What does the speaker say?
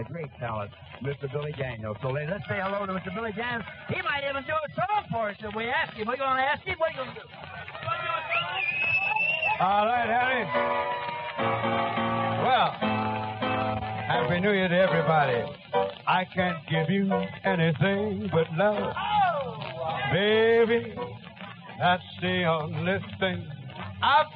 a great talent, Mr. Billy Daniels. So let's say hello to Mr. Billy Daniels. He might even do a song for us if we ask him. We're going to ask him. What are you going to do? All right, Harry. Well, Happy New Year to everybody. I can't give you anything but love. Baby, that's the only thing I've